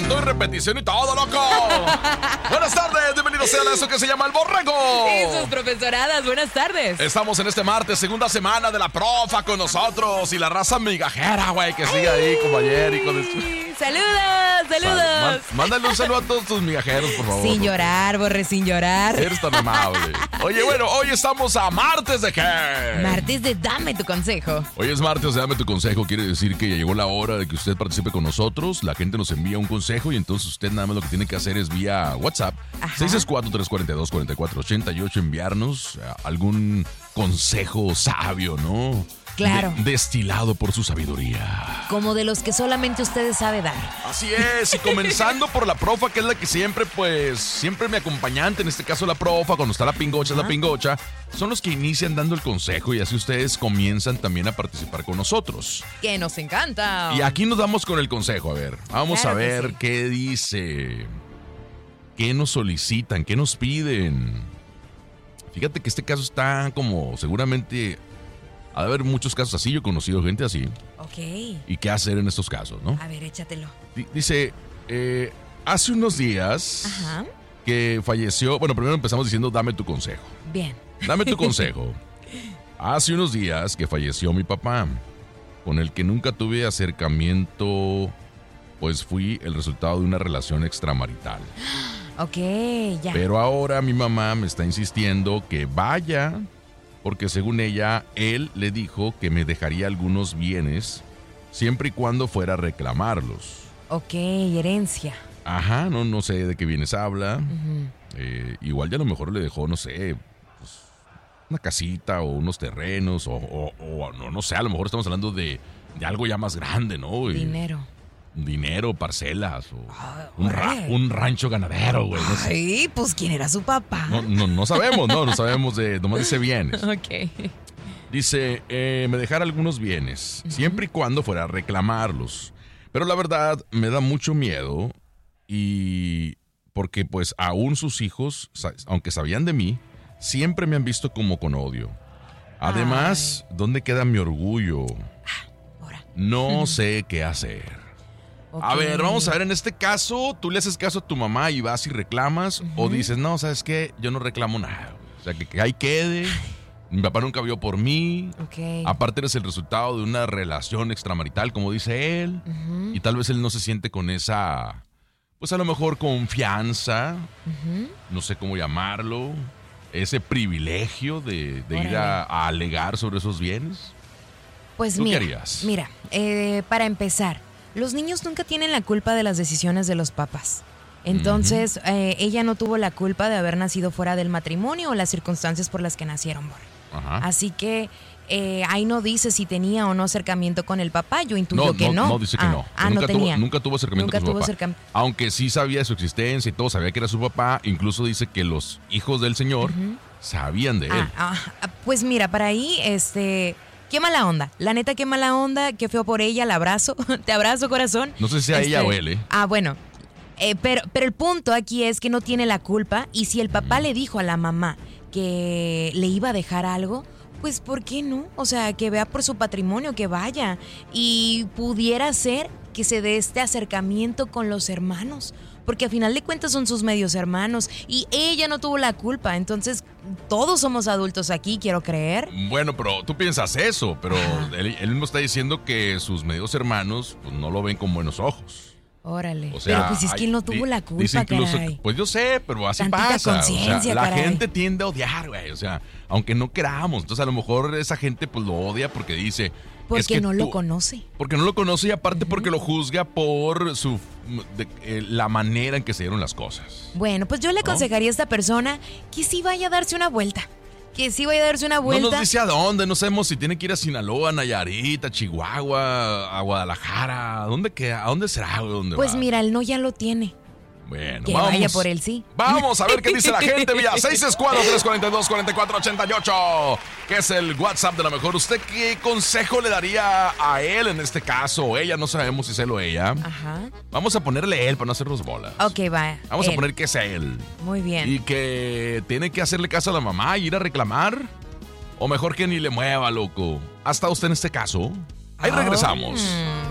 y repetición y todo, loco. Buenas tardes, bienvenidos a eso que se llama El Borrego. Y sus profesoradas, buenas tardes. Estamos en este martes, segunda semana de la profa con nosotros y la raza migajera, güey, que sigue ahí como ayer y con el... ¡Saludos! Mándale un saludo a todos tus migajeros, por favor. Sin llorar, Borre, sin llorar. Eres tan amable. Oye, bueno, hoy estamos a martes de qué? Martes de Dame tu consejo. Hoy es martes de Dame tu consejo. Quiere decir que ya llegó la hora de que usted participe con nosotros. La gente nos envía un consejo y entonces usted nada más lo que tiene que hacer es vía WhatsApp. 664-342-4488 enviarnos algún consejo sabio, ¿no? Claro. Destilado por su sabiduría. Como de los que solamente usted sabe dar. Así es, y comenzando por la profa, que es la que siempre mi acompañante, en este caso la profa, cuando está la pingocha, es la pingocha, son los que inician dando el consejo y así ustedes comienzan también a participar con nosotros. Que nos encanta. Y aquí nos damos con el consejo, a ver, vamos Claro a ver sí. qué dice, qué nos solicitan, qué nos piden. Fíjate que este caso está como seguramente... Ha de haber muchos casos así, yo he conocido gente así. Ok. ¿Y qué hacer en estos casos, no? A ver, échatelo. Dice, hace unos días Ajá. que falleció... Bueno, primero empezamos diciendo, dame tu consejo. Bien. Dame tu consejo. Hace unos días que falleció mi papá, con el que nunca tuve acercamiento, pues fui el resultado de una relación extramarital. Ok, ya. Pero ahora mi mamá me está insistiendo que vaya... Porque según ella, él le dijo que me dejaría algunos bienes siempre y cuando fuera a reclamarlos. Ok, herencia. Ajá, no sé de qué bienes habla. Ujú. Igual ya a lo mejor le dejó, no sé, pues, una casita o unos terrenos o no sé, a lo mejor estamos hablando de algo ya más grande, ¿no? Dinero, parcelas o un rancho ganadero, güey. No sé. Ay, pues ¿quién era su papá? No sabemos, no sabemos nomás dice bienes. Ok. Dice, me dejara algunos bienes, siempre y cuando fuera a reclamarlos. Pero la verdad, me da mucho miedo y porque pues aún sus hijos, aunque sabían de mí, siempre me han visto como con odio. Además, ¿dónde queda mi orgullo? Ahora. No sé qué hacer. Ok. A ver, vamos a ver, en este caso, ¿tú le haces caso a tu mamá y vas y reclamas? ¿O dices, no, ¿sabes qué? Yo no reclamo nada. O sea, que ahí quede. Mi papá nunca vio por mí. Ok. Aparte eres el resultado de una relación extramarital, como dice él. Y tal vez él no se siente con esa, pues a lo mejor confianza, no sé cómo llamarlo, ese privilegio de ir a alegar sobre esos bienes. Pues ¿Tú mira, qué harías? mira, para empezar, los niños nunca tienen la culpa de las decisiones de los papás. Entonces, ella no tuvo la culpa de haber nacido fuera del matrimonio o las circunstancias por las que nacieron, Borre. Ajá. Así que ahí no dice si tenía o no acercamiento con el papá. Yo intuyo que no. No, dice que no. No tenía. Nunca tuvo acercamiento con su papá. Aunque sí sabía de su existencia y todo, sabía que era su papá. Incluso dice que los hijos del señor sabían de él. Pues mira, para ahí, qué mala onda. La neta, qué mala onda. Qué feo por ella. La abrazo. Te abrazo, corazón. No sé si sea ella o él, Bueno. Pero el punto aquí es que no tiene la culpa. Y si el papá le dijo a la mamá que le iba a dejar algo, pues ¿por qué no? O sea, que vea por su patrimonio, que vaya. Y pudiera ser que se dé este acercamiento con los hermanos. Porque a final de cuentas son sus medios hermanos. Y ella no tuvo la culpa. Entonces, todos somos adultos aquí, quiero creer. Bueno, pero tú piensas eso. Pero él mismo está diciendo que sus medios hermanos pues, no lo ven con buenos ojos. Órale. O sea, pero pues es que él no tuvo la culpa, caray. Pues yo sé, pero así Tantita pasa. conciencia, O sea, la caray. gente tiende a odiar, güey. O sea, aunque no queramos. Entonces, a lo mejor esa gente pues lo odia porque dice... Porque es que no lo conoce. Porque no lo conoce y aparte porque lo juzga por la manera en que se dieron las cosas. Bueno, pues yo le aconsejaría a esta persona que sí vaya a darse una vuelta. Que sí vaya a darse una vuelta. No nos dice a dónde, no sabemos si tiene que ir a Sinaloa, Nayarit, a Chihuahua, a Guadalajara. ¿A dónde será? ¿Dónde Pues va? mira, él no ya lo tiene. Bueno, que vamos. vaya por él, sí. Vamos a ver qué dice la gente vía 664-342-4488, que es el WhatsApp de la mejor. ¿Usted qué consejo le daría a él en este caso? O ella, no sabemos si es él o ella. Ajá. Vamos a ponerle él para no hacernos bolas. Ok, va. Vamos a poner que sea él. Muy bien. Y que tiene que hacerle caso a la mamá y ir a reclamar. O mejor que ni le mueva, loco. ¿Ha estado usted en este caso? Ahí regresamos.